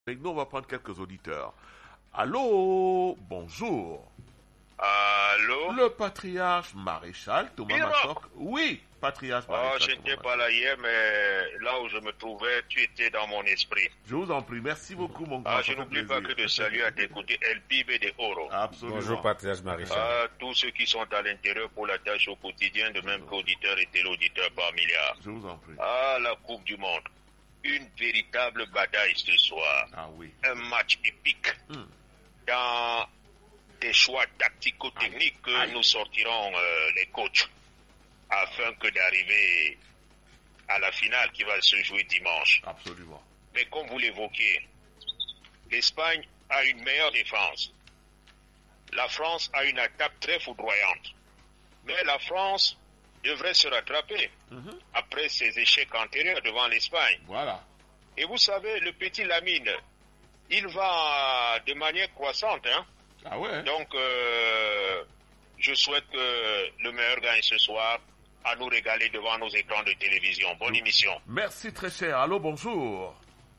Avec nous, on va prendre quelques auditeurs. Allô, bonjour. Allô? Le patriarche maréchal Thomas Massoc. Oui, patriarche maréchal. Je n'étais pas là hier, mais là où je me trouvais, tu étais dans mon esprit. Je vous en prie, merci beaucoup, mon grand. Je n'oublie pas que de saluer à t'écouter El Pibe de Oro. Absolument. Bonjour, patriarche maréchal. Tous ceux qui sont à l'intérieur pour la tâche au quotidien, de même qu'auditeurs et téléauditeurs par milliards. Je vous en prie. La Coupe du Monde. Une véritable bataille ce soir. Ah oui. Un match épique. Dans des choix tactico-techniques que nous sortirons les coachs afin que d'arriver à la finale qui va se jouer dimanche. Absolument. Mais comme vous l'évoquez, l'Espagne a une meilleure défense. La France a une attaque très foudroyante. Mais la France devrait se rattraper après ses échecs antérieurs devant l'Espagne. Voilà. Et vous savez, le petit Lamine, il va de manière croissante, hein. Ah ouais. Donc, je souhaite que le meilleur gagne ce soir à nous régaler devant nos écrans de télévision. Bonne émission. Merci très cher. Allô, bonjour.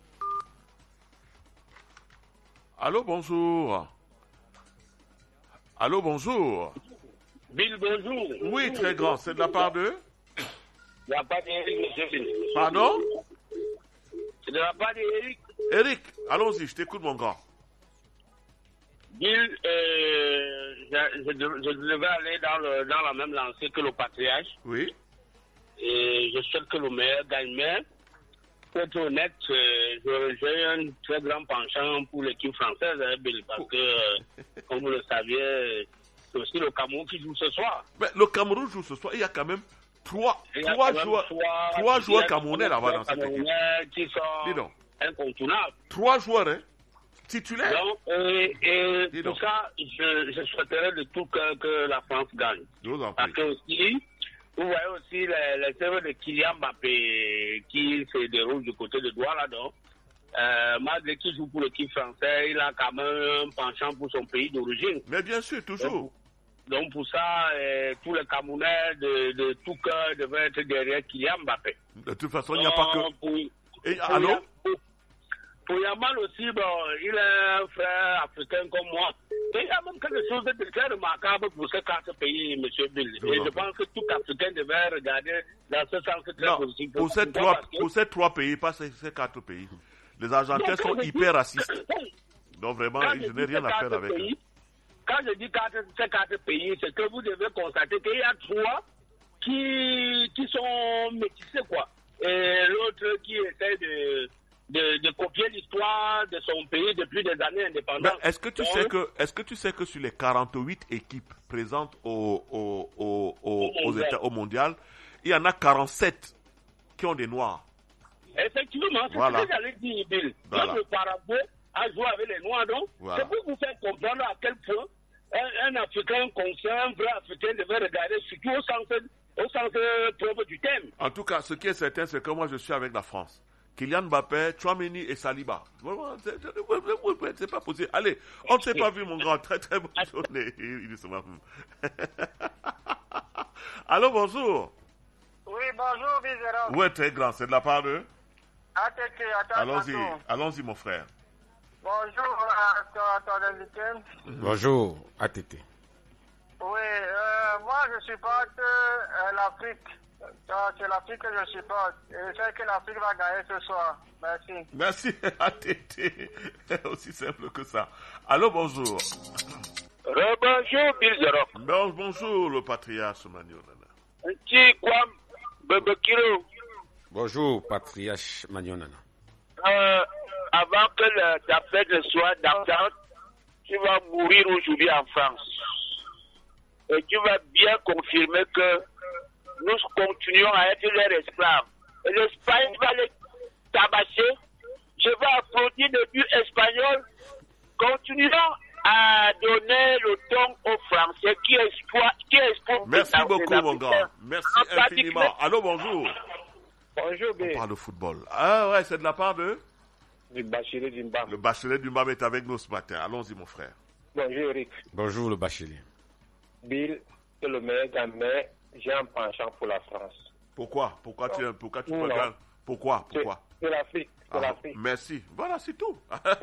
Allô, bonjour. Allô, bonjour. Bill, bonjour. Oui, très grand. C'est de la part de... Il n'y a pas d'Éric, monsieur Bill. Pardon? C'est de la part d'Éric. Eric, allons-y, je t'écoute, mon grand. Bill, je devais aller dans la même lancée que le patriarche. Oui. Et je souhaite que le meilleur gagne. Mais, pour être honnête, j'ai un très grand penchant pour l'équipe française, hein, Bill, parce que, comme vous le saviez, c'est aussi le Cameroun qui joue ce soir. Mais le Cameroun joue ce soir. Il y a quand même trois joueurs camerounais là-bas dans cette équipe. Qui sont incontournables. 3 joueurs, hein, titulaires. Donc, et pour ça, je souhaiterais de tout cœur que la France gagne. Parce que aussi, vous voyez aussi les œuvres de Kylian Mbappé qui se déroulent du côté de Douala, donc. Malgré qu'il joue pour l'équipe française, il a quand même un penchant pour son pays d'origine. Mais bien sûr, toujours. Donc pour ça, tous les Camerounais de tout cœur devraient être derrière Kylian Mbappé. De toute façon, il n'y a pas que... allô? Pour Yamal aussi, il est un frère africain comme moi. Et il y a même quelque chose de très remarquable pour ces 4 pays, M. Bill. Et je pense que tout Africain devrait regarder dans ce sens très positif. Pour ces 3 pays, pas ces 4 pays. Les Argentins sont hyper racistes. Donc vraiment, je n'ai rien à faire avec eux. Quand je dis ces 4 pays, c'est que vous devez constater qu'il y a 3 qui sont métissés, quoi. Et l'autre qui essaie de copier l'histoire de son pays depuis des années indépendantes. Est-ce que tu sais que sur les 48 équipes présentes au mondial, il y en a 47 qui ont des Noirs. Effectivement, c'est ce que j'allais dire, Bill. Voilà. Le Paraguay a joué avec les Noirs, donc c'est pour vous faire comprendre à quel point un Africain conscient, un vrai Africain devait regarder surtout au sens propre du thème. En tout cas, ce qui est certain, c'est que moi, je suis avec la France. Kylian Mbappé, Tchouaméni et Saliba. Vraiment, c'est pas possible. Allez, on ne s'est pas vu, mon grand. Très, très bonne journée. Il se marre. Allô, bonjour. Oui, bonjour, Bizarre. Oui, très grand. C'est de la part de... Allons-y, allons-y, mon frère. Bonjour à ton invité. Bonjour, ATT. Oui, moi je supporte l'Afrique. C'est l'Afrique que je supporte. Et je sais que l'Afrique va gagner ce soir. Merci. Merci, ATT. Aussi simple que ça. Allô, bonjour. Bonjour, Bizarre. Bonjour, le patriarche Magnonana. Bonjour, patriarche Magnonana. Avant que la fête soit d'attente, tu vas mourir aujourd'hui en France. Et tu vas bien confirmer que nous continuons à être leurs esclaves. Et l'Espagne va les tabasser. Je vais applaudir le but espagnol. Continuons à donner le ton aux Français qui exploitent. Merci beaucoup, mon grand. Merci infiniment. Allô, bonjour. Bonjour, on parle de football. Ah ouais, c'est de la part de... Le Bachelet Dumbam. Le Bachelet Dumbam est avec nous ce matin. Allons-y, mon frère. Bonjour, Eric. Bonjour, le Bachelet. Bill, c'est le meilleur gamin. J'ai un penchant pour la France. Pourquoi tu regardes? Pourquoi C'est l'Afrique. pour l'Afrique. Merci. Voilà, c'est tout.